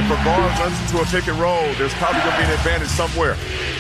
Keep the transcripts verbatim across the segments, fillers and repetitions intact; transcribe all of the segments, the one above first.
regardless to a pick and roll, there's probably going to be an advantage somewhere.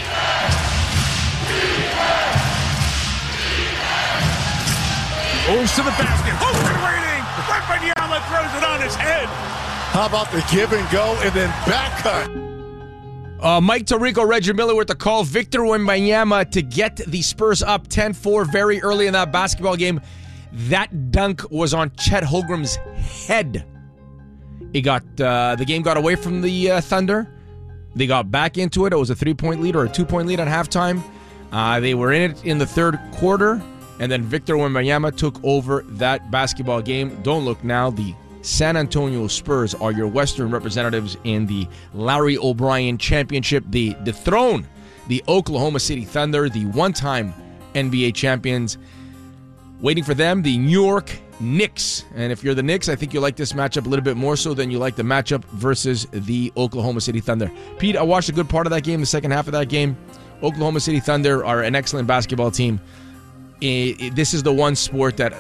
Moves to the basket. Open waiting. Wembanyama throws it on his head. How about the give and go and then back cut? Uh, Mike Tirico, Reggie Miller with the call. Victor Wembanyama to get the Spurs up ten four very early in that basketball game. That dunk was on Chet Holmgren's head. It got uh, the game got away from the uh, Thunder. They got back into it. It was a three-point lead or a two-point lead at halftime. Uh, they were in it in the third quarter, and then Victor Wembanyama took over that basketball game. Don't look now. The San Antonio Spurs are your Western representatives in the Larry O'Brien Championship. They dethrone the Oklahoma City Thunder, the one-time N B A champions. Waiting for them, the New York Knicks. And if you're the Knicks, I think you like this matchup a little bit more so than you like the matchup versus the Oklahoma City Thunder. Pete, I watched a good part of that game, the second half of that game. Oklahoma City Thunder are an excellent basketball team. It, it, this is the one sport that...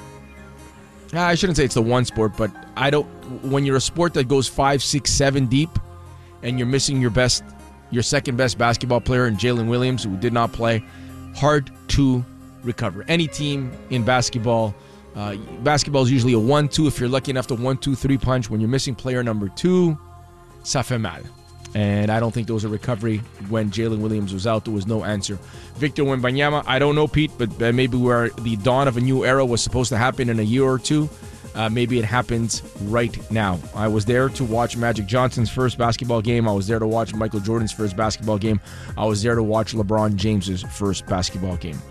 I shouldn't say it's the one sport, but I don't... When you're a sport that goes five, six, seven deep, and you're missing your best, your second best basketball player in Jalen Williams, who did not play, hard to recover. Any team in basketball, uh, basketball is usually a one two. If you're lucky enough to one two three punch, when you're missing player number two, ça fait mal. And I don't think there was a recovery when Jalen Williams was out. There was no answer. Victor Wembanyama, I don't know, Pete, but maybe where the dawn of a new era was supposed to happen in a year or two, uh, maybe it happens right now. I was there to watch Magic Johnson's first basketball game. I was there to watch Michael Jordan's first basketball game. I was there to watch LeBron James's first basketball game.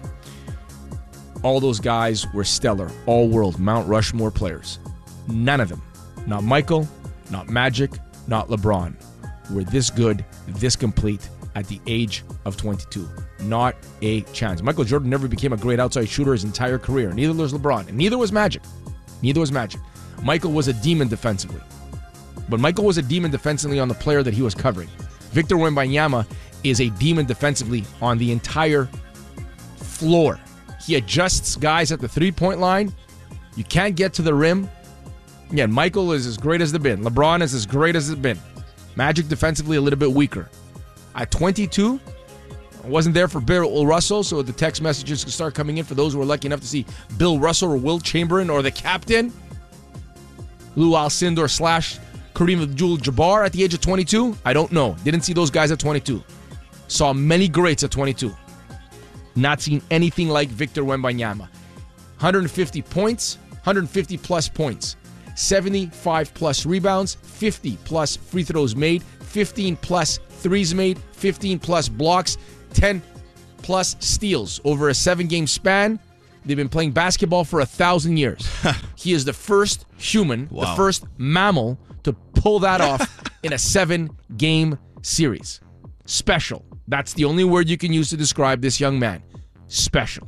All those guys were stellar, all-world, Mount Rushmore players. None of them, not Michael, not Magic, not LeBron, were this good, this complete at the age of twenty-two. Not a chance. Michael Jordan never became a great outside shooter his entire career. Neither was LeBron, and neither was Magic. Neither was Magic. Michael was a demon defensively. But Michael was a demon defensively on the player that he was covering. Victor Wembanyama is a demon defensively on the entire floor. He adjusts guys at the three-point line. You can't get to the rim. Again, Michael is as great as they've been. LeBron is as great as it's been. Magic defensively a little bit weaker. At twenty-two, I wasn't there for Bill Russell, so the text messages can start coming in for those who are lucky enough to see Bill Russell or Will Chamberlain or the captain, Lou Alcindor slash Kareem Abdul-Jabbar at the age of twenty-two. I don't know. Didn't see those guys at twenty-two. Saw many greats at twenty-two. Not seen anything like Victor Wembanyama. one hundred fifty points, one hundred fifty plus points, seventy-five plus rebounds, fifty plus free throws made, fifteen plus threes made, fifteen plus blocks, ten plus steals over a seven-game span. They've been playing basketball for a thousand years. He is the first human, wow. the first mammal to pull that off in a seven-game series. Special. That's the only word you can use to describe this young man. Special.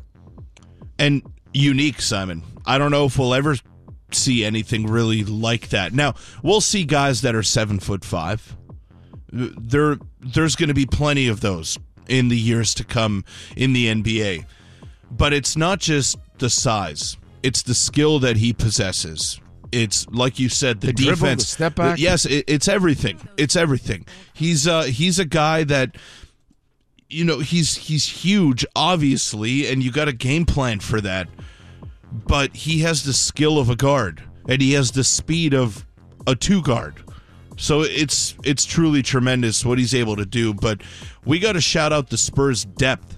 And unique, Simon. I don't know if we'll ever see anything really like that. Now, we'll see guys that are seven foot five. There, there's going to be plenty of those in the years to come in the N B A. But it's not just the size. It's the skill that he possesses. It's, like you said, the, the defense. Dribble, the step back. Yes, it, it's everything. It's everything. He's uh, he's a guy that, you know, he's he's huge, obviously, and you got a game plan for that. But he has the skill of a guard, and he has the speed of a two guard. So it's it's truly tremendous what he's able to do. But we got to shout out the Spurs' depth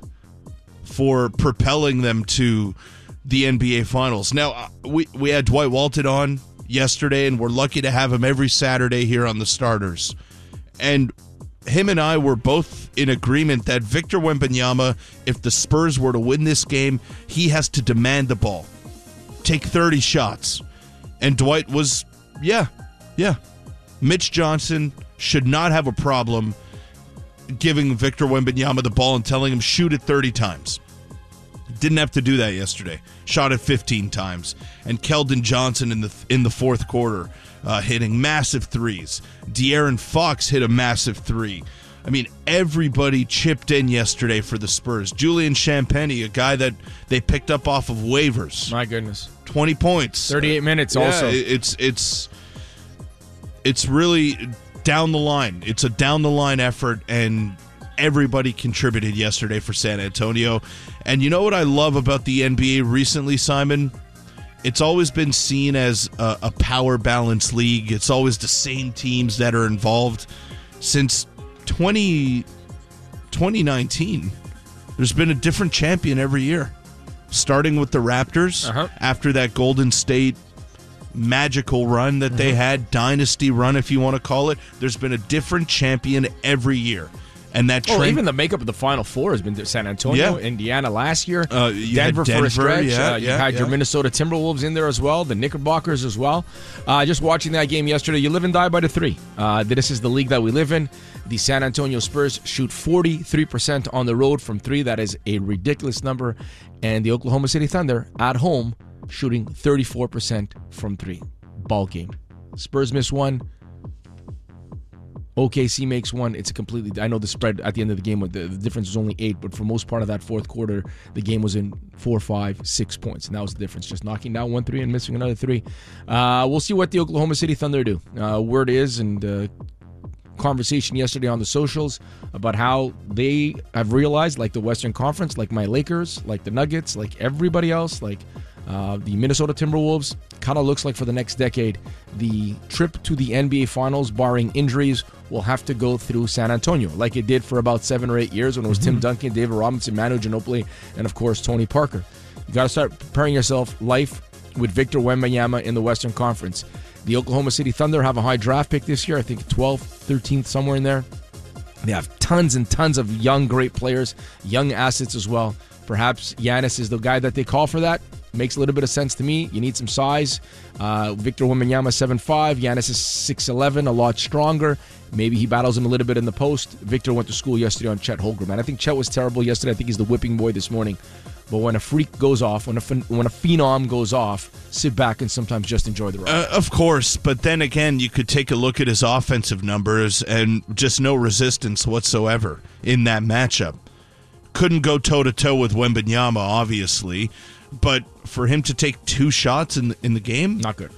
for propelling them to the N B A Finals. Now, we, we had Dwight Walton on yesterday, and we're lucky to have him every Saturday here on the Starters. And him and I were both in agreement that Victor Wembanyama, if the Spurs were to win this game, he has to demand the ball. Take thirty shots. And Dwight was, yeah, yeah. Mitch Johnson should not have a problem giving Victor Wembanyama the ball and telling him shoot it thirty times. Didn't have to do that yesterday. Shot it fifteen times. And Keldon Johnson in the in the fourth quarter uh, hitting massive threes. De'Aaron Fox hit a massive three. I mean, everybody chipped in yesterday for the Spurs. Julian Champagnie, a guy that they picked up off of waivers. My goodness. twenty points. thirty-eight minutes yeah, also. It's, it's, it's really down the line. It's a down the line effort, and everybody contributed yesterday for San Antonio. And you know what I love about the N B A recently, Simon? It's always been seen as a, a power balanced league. It's always the same teams that are involved. Since twenty, twenty nineteen, there's been a different champion every year. Starting with the Raptors, uh-huh. after that Golden State magical run that uh-huh. they had, dynasty run if you want to call it, there's been a different champion every year. And that trend, oh, even the makeup of the Final Four has been San Antonio, yeah. Indiana last year, uh, Denver, Denver for a stretch. Yeah, uh, you yeah, had yeah. your Minnesota Timberwolves in there as well, the Knickerbockers as well. Uh, just watching that game yesterday, you live and die by the three. Uh, this is the league that we live in. The San Antonio Spurs shoot forty-three percent on the road from three. That is a ridiculous number. And the Oklahoma City Thunder at home shooting thirty-four percent from three. Ball game. Spurs miss one. O K C makes one. It's a completely... I know the spread at the end of the game, the, the difference was only eight, but for most part of that fourth quarter, the game was in four, five, six points, and that was the difference. Just knocking down one three and missing another three. Uh, we'll see what the Oklahoma City Thunder do. Uh, word is, and uh, conversation yesterday on the socials about how they have realized, like the Western Conference, like my Lakers, like the Nuggets, like everybody else, like uh, the Minnesota Timberwolves, kind of looks like for the next decade, the trip to the N B A Finals, barring injuries, will have to go through San Antonio, like it did for about seven or eight years when it was mm-hmm. Tim Duncan, David Robinson, Manu Ginobili, and of course Tony Parker. You got to start preparing yourself life with Victor Wembanyama in the Western Conference. The Oklahoma City Thunder have a high draft pick this year, I think twelfth, thirteenth, somewhere in there. They have tons and tons of young, great players, young assets as well. Perhaps Giannis is the guy that they call for that. Makes a little bit of sense to me. You need some size. Uh, Victor Wembanyama seven five. Giannis is six eleven, a lot stronger. Maybe he battles him a little bit in the post. Victor went to school yesterday on Chet Holmgren. And I think Chet was terrible yesterday. I think he's the whipping boy this morning. But when a freak goes off, when a phen- when a phenom goes off, sit back and sometimes just enjoy the ride. Uh, of course, but then again, you could take a look at his offensive numbers and just no resistance whatsoever in that matchup. Couldn't go toe-to-toe with Wembanyama, obviously. But for him to take two shots in the, in the game? Not good.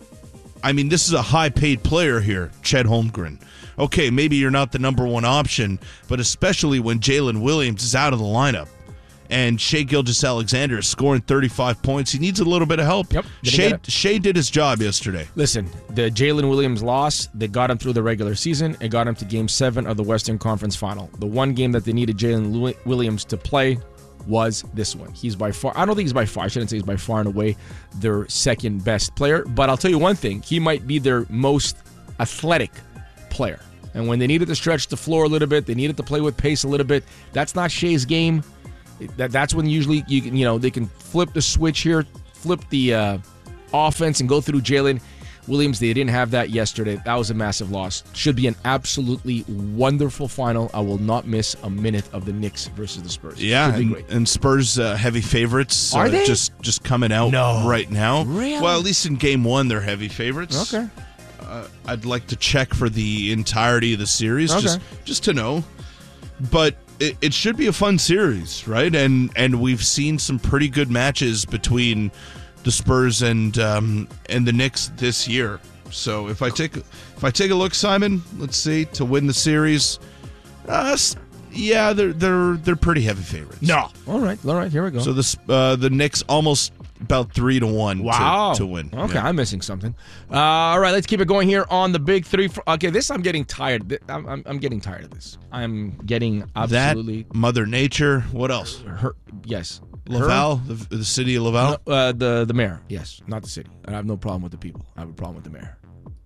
I mean, this is a high-paid player here, Chet Holmgren. Okay, maybe you're not the number one option, but especially when Jalen Williams is out of the lineup and Shai Gilgeous-Alexander is scoring thirty-five points, he needs a little bit of help. Yep. Shai, Shai did his job yesterday. Listen, the Jalen Williams loss, they got him through the regular season. It got him to Game seven of the Western Conference Final. The one game that they needed Jalen Williams to play was this one. He's by far, I don't think he's by far, I shouldn't say he's by far and away their second best player, but I'll tell you one thing, he might be their most athletic player. And when they needed to stretch the floor a little bit, they needed to play with pace a little bit, that's not Shai's game. That That's when usually, you can, you know, they can flip the switch here, flip the uh, offense and go through Jalen Williams. They didn't have that yesterday. That was a massive loss. Should be an absolutely wonderful final. I will not miss a minute of the Knicks versus the Spurs. Yeah, and, and Spurs uh, heavy favorites. Are uh, they? Just, just coming out no. right now. Really? Well, at least in game one, they're heavy favorites. Okay. Uh, I'd like to check for the entirety of the series, Okay. just, just to know. But it, it should be a fun series, right? And and we've seen some pretty good matches between the Spurs and um, and the Knicks this year. So if I take if I take a look, Simon, let's see, to win the series, uh, yeah, they're they're they're pretty heavy favorites. No, all right, all right, here we go. So the uh, the Knicks almost about three to one. Wow, to, to win. Okay, yeah. I'm missing something. Uh, all right, let's keep it going here on the big three. For, okay, this I'm getting tired. I'm, I'm I'm getting tired of this. I'm getting absolutely that, Mother Nature. What else? Her, yes. Laval, the, the city of Laval? No, uh, the, the mayor, yes, not the city. I have no problem with the people. I have a problem with the mayor.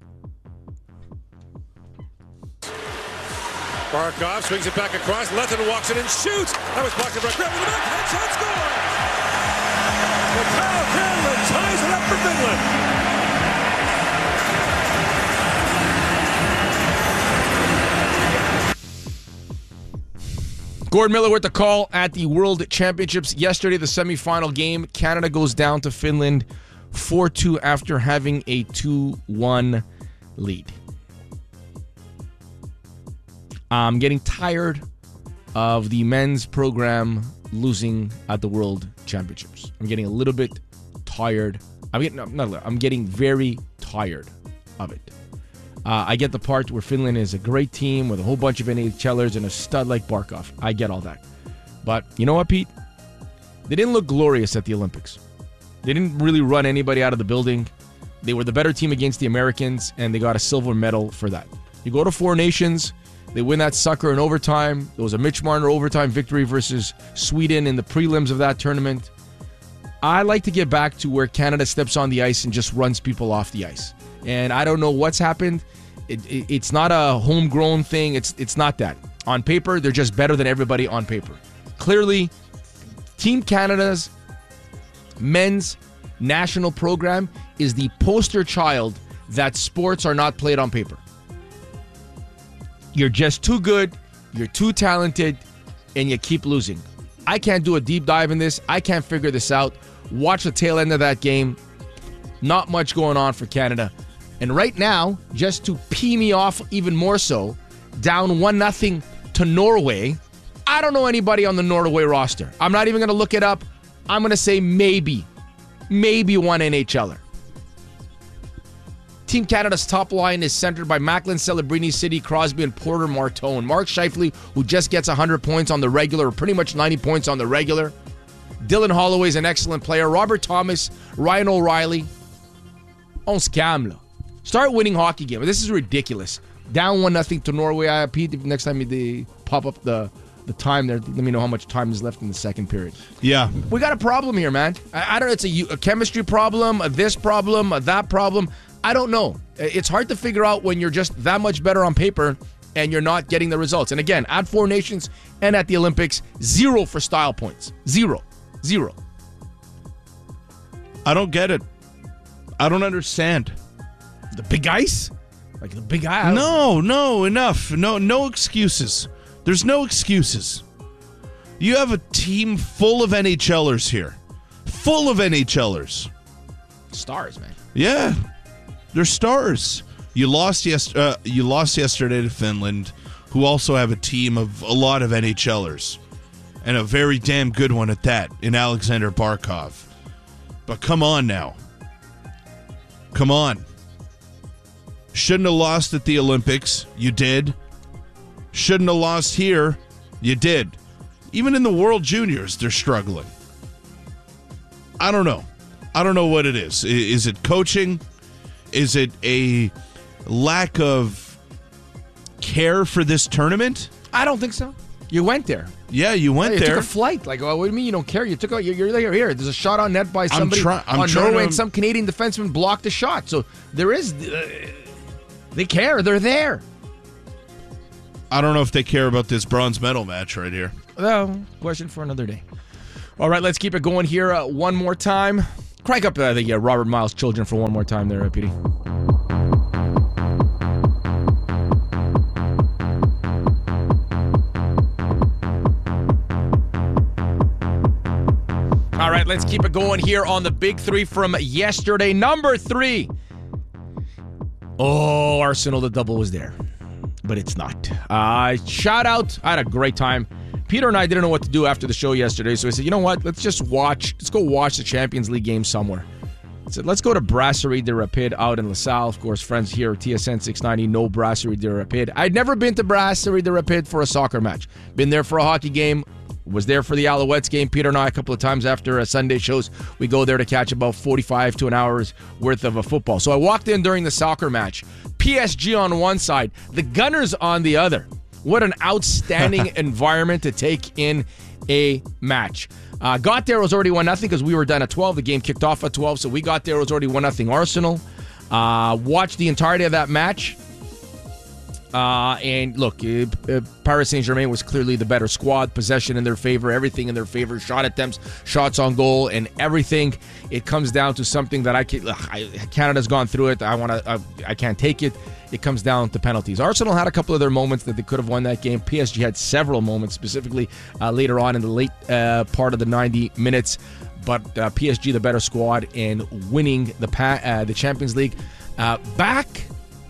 Barkov swings it back across. Letton walks it and shoots. That was blocked by Grant with the back. Headshot score! The Kyle Chandler ties it up for Finland. Gord Miller with the call at the World Championships yesterday, the semifinal game. Canada goes down to Finland four two after having a two one lead. I'm getting tired of the men's program losing at the World Championships. I'm getting a little bit tired. I'm getting, no, not a little, I'm getting very tired of it. Uh, I get the part where Finland is a great team with a whole bunch of NHLers and a stud like Barkov. I get all that. But you know what, Pete? They didn't look glorious at the Olympics. They didn't really run anybody out of the building. They were the better team against the Americans, and they got a silver medal for that. You go to Four Nations, they win that sucker in overtime. There was a Mitch Marner overtime victory versus Sweden in the prelims of that tournament. I like to get back to where Canada steps on the ice and just runs people off the ice. And I don't know what's happened. It, it, it's not a homegrown thing. It's it's not that. On paper, they're just better than everybody on paper. Clearly, Team Canada's men's national program is the poster child that sports are not played on paper. You're just too good, you're too talented, and you keep losing. I can't do a deep dive in this. I can't figure this out. Watch the tail end of that game. Not much going on for Canada. And right now, just to pee me off even more so, down one nothing to Norway, I don't know anybody on the Norway roster. I'm not even going to look it up. I'm going to say maybe, maybe one NHLer. Team Canada's top line is centered by Macklin, Celebrini, City, Crosby, and Porter Martone. Mark Scheifele, who just gets one hundred points on the regular, or pretty much ninety points on the regular. Dylan Holloway is an excellent player. Robert Thomas, Ryan O'Reilly. On scam. Start winning hockey games. This is ridiculous. Down one nothing to Norway. I Pete, if next time they pop up the, the time there, let me know how much time is left in the second period. Yeah. We got a problem here, man. I, I don't know. It's a, a chemistry problem, a this problem, a that problem. I don't know. It's hard to figure out when you're just that much better on paper and you're not getting the results. And again, at Four Nations and at the Olympics, zero for style points. Zero. Zero. I don't get it. I don't understand. The big ice? Like the big ice? No, no, enough. No, no excuses. There's no excuses. You have a team full of NHLers here. Full of NHLers. Stars, man. Yeah. They're stars. You lost yes, uh, you lost yesterday to Finland, who also have a team of a lot of NHLers. And a very damn good one at that, in Alexander Barkov. But come on now. Come on. Shouldn't have lost at the Olympics. You did. Shouldn't have lost here. You did. Even in the World Juniors, they're struggling. I don't know. I don't know what it is. Is it coaching? Is it a lack of care for this tournament? I don't think so. You went there. Yeah, you went you there. You took a flight. Like, oh, what do you mean you don't care? You took out. You're, you're there. Here, there's a shot on net by somebody I'm try- I'm on trying Norway, to... and some Canadian defenseman blocked the shot. So there is. Uh, they care. They're there. I don't know if they care about this bronze medal match right here. Well, question for another day. All right, let's keep it going here uh, one more time. Crank up uh, the uh, Robert Miles Children for one more time there, uh, P D. All right, let's keep it going here on the big three from yesterday. Number three. Oh, Arsenal, the double was there, but it's not. Uh, shout out. I had a great time. Peter and I didn't know what to do after the show yesterday, so we said, you know what? Let's just watch. Let's go watch the Champions League game somewhere. I said, let's go to Brasserie de Rapide out in LaSalle. Of course, friends here at T S N six ninety know Brasserie de Rapide. I'd never been to Brasserie de Rapide for a soccer match. Been there for a hockey game. Was there for the Alouettes game. Peter and I, a couple of times after uh, Sunday shows, we go there to catch about forty-five to an hour's worth of a football. So I walked in during the soccer match. P S G on one side, the Gunners on the other. What an outstanding environment to take in a match. Uh, got there, it was already one nothing because we were done at twelve. The game kicked off at twelve, so we got there, it was already one nothing Arsenal. Uh, watched the entirety of that match. Uh, and look, uh, uh, Paris Saint-Germain was clearly the better squad, possession in their favor, everything in their favor, shot attempts, shots on goal, and everything. It comes down to something that I, can, ugh, I Canada's gone through it. I want to, I, I can't take it. It comes down to penalties. Arsenal had a couple of their moments that they could have won that game. P S G had several moments, specifically uh, later on in the late uh, part of the ninety minutes. But uh, P S G, the better squad, and winning the pa- uh, the Champions League. Uh, back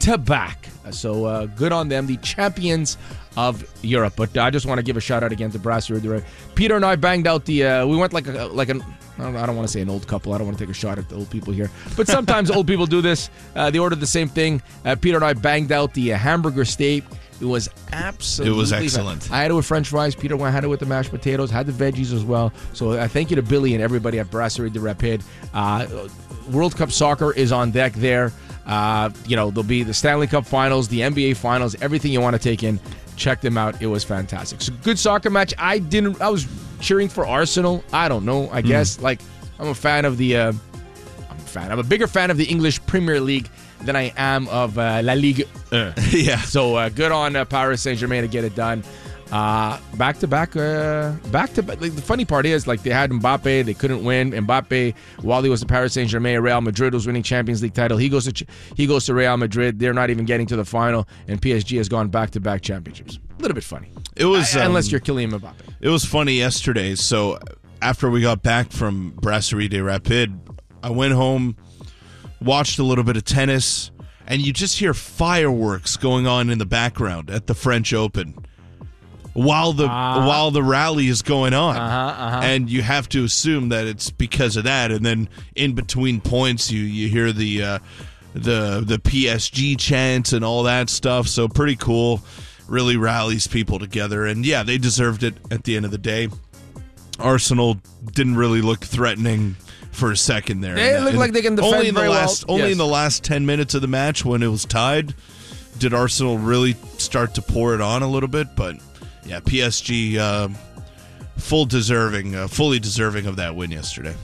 to back. So uh, good on them, the champions of Europe. But I just want to give a shout out again to Brasserie. Peter and I banged out the. Uh, we went like a like an. I don't, I don't want to say an old couple. I don't want to take a shot at the old people here. But sometimes old people do this. Uh, they ordered the same thing. Uh, Peter and I banged out the uh, hamburger steak. It was absolutely. It was excellent. I had it with French fries. Peter had it with the mashed potatoes. Had the veggies as well. So I uh, thank you to Billy and everybody at Brasserie de Rapide. Uh, World Cup soccer is on deck there. Uh, you know, there'll be the Stanley Cup Finals, the N B A Finals, everything you want to take in. Check them out. It was fantastic. So good soccer match. I didn't. I was cheering for Arsenal. I don't know. I guess mm. like I'm a fan of the. Uh, I'm a fan. I'm a bigger fan of the English Premier League than I am of uh, La Ligue. Uh. yeah. So uh, good on uh, Paris Saint-Germain to get it done. Uh, back to back, uh, back to back. Like, the funny part is, like, they had Mbappe, they couldn't win. Mbappe, while he was at Paris Saint Germain, Real Madrid was winning Champions League title. He goes to he goes to Real Madrid. They're not even getting to the final, and P S G has gone back to back championships. A little bit funny. It was I, um, unless you're Kylian Mbappe. It was funny yesterday. So after we got back from Brasserie de Rapide, I went home, watched a little bit of tennis, and you just hear fireworks going on in the background at the French Open. While the uh, while the rally is going on, uh-huh, uh-huh. and you have to assume that it's because of that. And then in between points, you you hear the uh, the the P S G chants and all that stuff. So pretty cool. Really rallies people together, and yeah, they deserved it at the end of the day. Arsenal didn't really look threatening for a second there. They look like they can defend only in the very last well. only Yes. in the last ten minutes of the match when it was tied did Arsenal really start to pour it on a little bit, but. Yeah, P S G uh, full deserving, uh, fully deserving of that win yesterday.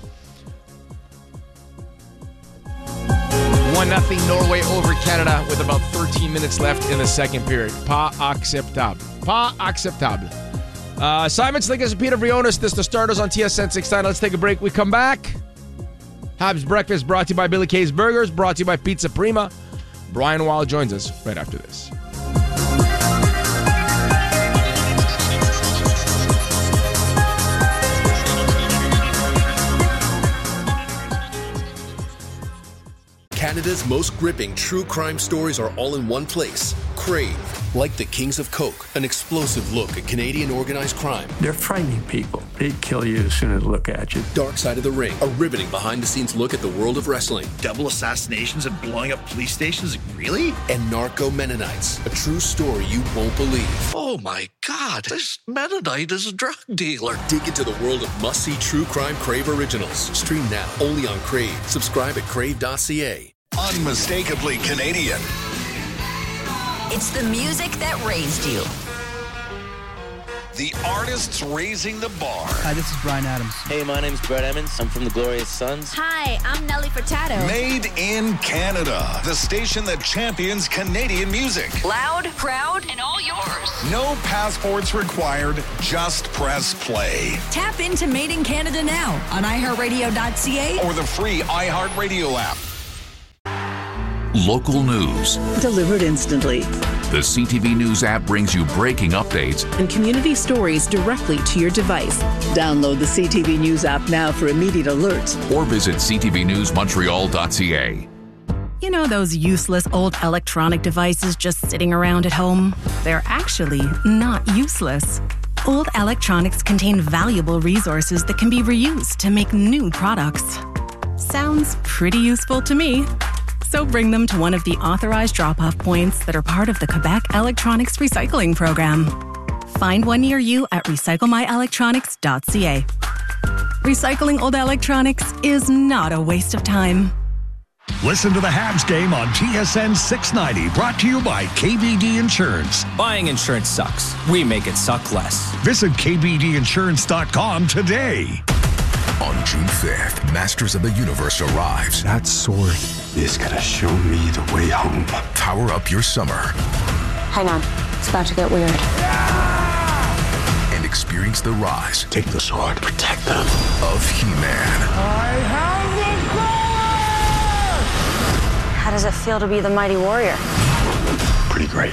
one nothing Norway over Canada with about thirteen minutes left in the second period. Pas acceptable. Pas acceptable. Uh, Simon Slickers and Peter Briones. This is the starters on T S N six ninety. Let's take a break. We come back. Habs Breakfast brought to you by Billy K's Burgers, brought to you by Pizza Prima. Brian Wild joins us right after this. Canada's most gripping true crime stories are all in one place. Crave. Like the Kings of Coke, an explosive look at Canadian organized crime. They're frightening people. They'd kill you as soon as they look at you. Dark Side of the Ring, a riveting behind-the-scenes look at the world of wrestling. Double assassinations and blowing up police stations? Really? And Narco Mennonites, a true story you won't believe. Oh my God, this Mennonite is a drug dealer. Dig into the world of must-see true crime Crave originals. Stream now, only on Crave. Subscribe at crave dot c a. Unmistakably Canadian. It's the music that raised you. The artists raising the bar. Hi, this is Bryan Adams. Hey, my name's Brett Emmons. I'm from the Glorious Sons. Hi, I'm Nelly Furtado. Made in Canada. The station that champions Canadian music. Loud, proud, and all yours. No passports required. Just press play. Tap into Made in Canada now on i heart radio dot c a or the free iHeartRadio app. Local news. Delivered instantly. The C T V News app brings you breaking updates and community stories directly to your device. Download the C T V News app now for immediate alerts. Or visit c t v news montreal dot c a. You know those useless old electronic devices just sitting around at home? They're actually not useless. Old electronics contain valuable resources that can be reused to make new products. Sounds pretty useful to me. So bring them to one of the authorized drop-off points that are part of the Quebec Electronics Recycling Program. Find one near you at recycle my electronics dot c a. Recycling old electronics is not a waste of time. Listen to the Habs game on T S N six ninety, brought to you by K B D Insurance. Buying insurance sucks. We make it suck less. Visit k b d insurance dot com today. On June fifth, Masters of the Universe arrives. That sword is gonna show me the way home. Power up your summer. Hang on, it's about to get weird. Yeah! And experience the rise. Take the sword, protect them. Of He-Man. I have the sword! How does it feel to be the mighty warrior? Pretty great.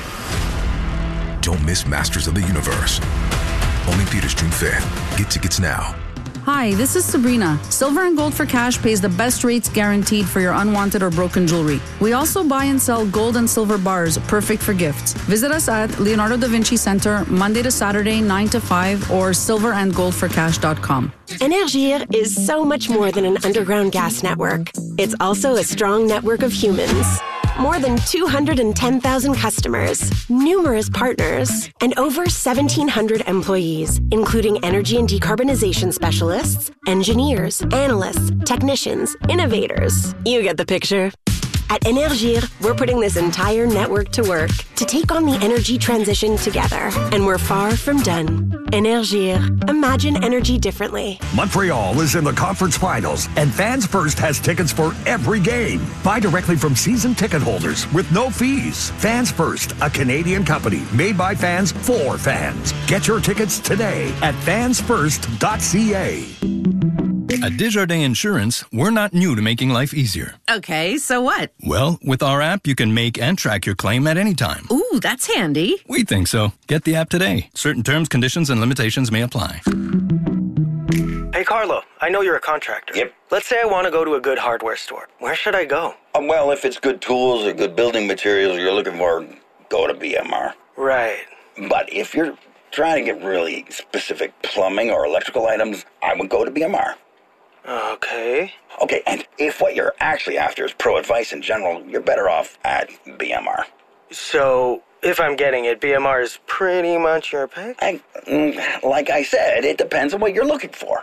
Don't miss Masters of the Universe. Only theaters June fifth. Get tickets now. Hi, this is Sabrina. Silver and Gold for Cash pays the best rates guaranteed for your unwanted or broken jewelry. We also buy and sell gold and silver bars, perfect for gifts. Visit us at Leonardo da Vinci Center, Monday to Saturday, nine to five, or silver and gold for cash dot com. Énergir is so much more than an underground gas network. It's also a strong network of humans. More than two hundred ten thousand customers, numerous partners, and over seventeen hundred employees, including energy and decarbonization specialists, engineers, analysts, technicians, innovators. You get the picture. At Énergir, we're putting this entire network to work to take on the energy transition together. And we're far from done. Énergir. Imagine energy differently. Montreal is in the conference finals, and Fans First has tickets for every game. Buy directly from season ticket holders with no fees. Fans First, a Canadian company made by fans for fans. Get your tickets today at fans first dot c a. At Desjardins Insurance, we're not new to making life easier. Okay, so what? Well, with our app, you can make and track your claim at any time. Ooh, that's handy. We think so. Get the app today. Certain terms, conditions, and limitations may apply. Hey, Carlo, I know you're a contractor. Yep. Let's say I want to go to a good hardware store. Where should I go? Um, well, if it's good tools or good building materials you're looking for, go to B M R. Right. But if you're trying to get really specific plumbing or electrical items, I would go to B M R. Okay. Okay, and if what you're actually after is pro advice in general, you're better off at B M R. So, if I'm getting it, B M R is pretty much your pick? I, like I said, it depends on what you're looking for.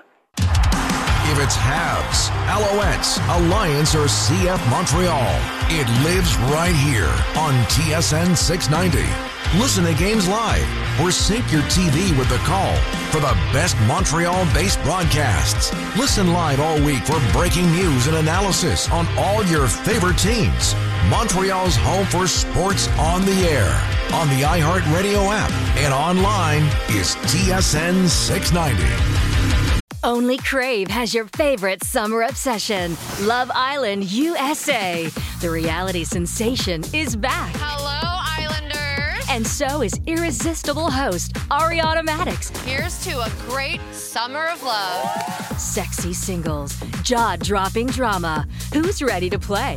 If it's Habs, Alouettes, Alliance, or C F Montreal, it lives right here on T S N six ninety. Listen to games live or sync your T V with the call for the best Montreal-based broadcasts. Listen live all week for breaking news and analysis on all your favorite teams. Montreal's home for sports on the air, on the iHeartRadio app, and online is T S N six ninety. Only Crave has your favorite summer obsession, Love Island U S A. The reality sensation is back. Hello, Islanders. And so is irresistible host Ariana Madix. Here's to a great summer of love. Sexy singles, jaw-dropping drama. Who's ready to play?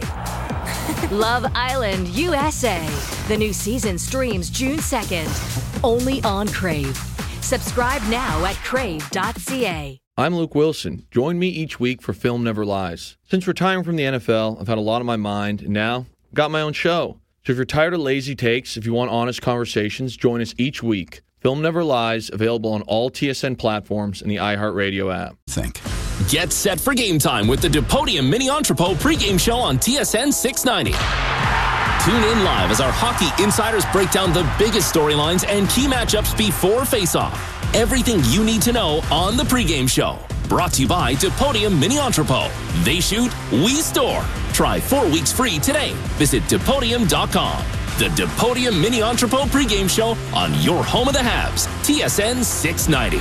Love Island U S A. The new season streams June second, only on Crave. Subscribe now at crave dot c a. I'm Luke Wilson. Join me each week for Film Never Lies. Since retiring from the N F L, I've had a lot on my mind, and now I've got my own show. So if you're tired of lazy takes, if you want honest conversations, join us each week. Film Never Lies, available on all T S N platforms and the iHeartRadio app. Think. Get set for game time with the DePodium Mini Entrepot pregame show on T S N six ninety. Tune in live as our hockey insiders break down the biggest storylines and key matchups before face-off. Everything you need to know on the pregame show. Brought to you by DePodium Mini Entrepot. They shoot, we store. Try four weeks free today. Visit depodium dot com. The DePodium Mini Entrepot pregame show on your home of the Habs, T S N six ninety.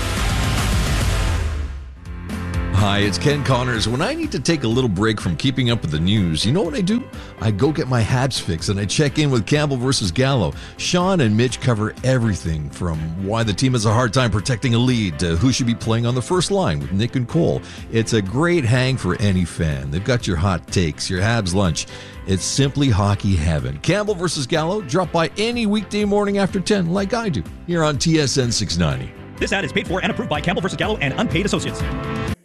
Hi, it's Ken Connors. When I need to take a little break from keeping up with the news, you know what I do? I go get my Habs fix and I check in with Campbell versus Gallo. Sean and Mitch cover everything from why the team has a hard time protecting a lead to who should be playing on the first line with Nick and Cole. It's a great hang for any fan. They've got your hot takes, your Habs lunch. It's simply hockey heaven. Campbell versus Gallo, drop by any weekday morning after ten like I do here on T S N six ninety. This ad is paid for and approved by Campbell versus Gallo and Unpaid Associates.